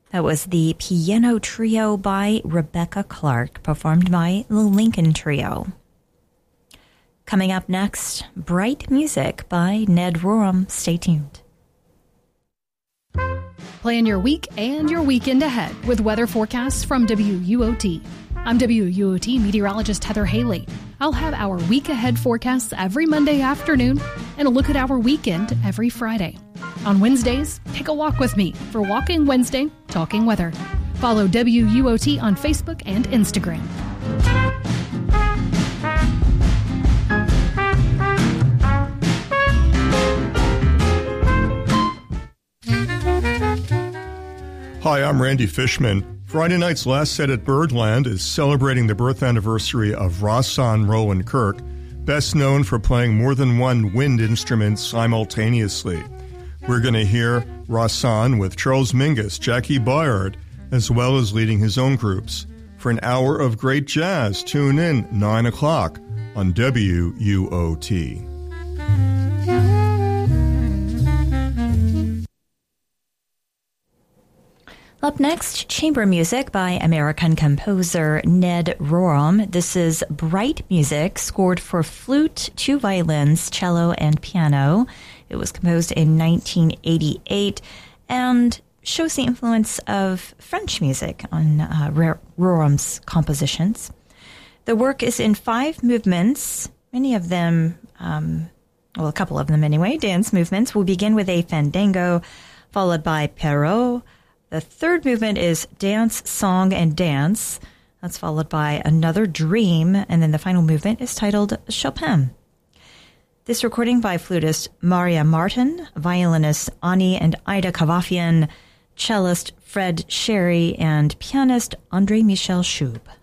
That was the Piano Trio by Rebecca Clark, performed by the Lincoln Trio. Coming up next, Bright Music by Ned Rorem. Stay tuned. Plan your week and your weekend ahead with weather forecasts from WUOT. I'm WUOT meteorologist Heather Haley. I'll have our week ahead forecasts every Monday afternoon and a look at our weekend every Friday. On Wednesdays, take a walk with me for Walking Wednesday, Talking Weather. Follow WUOT on Facebook and Instagram. Hi, I'm Randy Fishman. Friday night's Last Set at Birdland is celebrating the birth anniversary of Rahsaan Roland Kirk, best known for playing more than one wind instrument simultaneously. We're going to hear Rahsaan with Charles Mingus, Jackie Byard, as well as leading his own groups. For an hour of great jazz, tune in 9 o'clock on WUOT. Up next, chamber music by American composer Ned Rorem. This is Bright Music, scored for flute, 2 violins, cello, and piano. It was composed in 1988 and shows the influence of French music on Rorem's compositions. The work is in 5 movements, many of them, a couple of them anyway, dance movements. We'll begin with a fandango, followed by Perrault. The third movement is dance, song, and dance. That's followed by another dream, and then the final movement is titled Chopin. This recording by flutist Maria Martin, violinist Ani and Ida Kavafian, cellist Fred Sherry, and pianist André Michel Schub.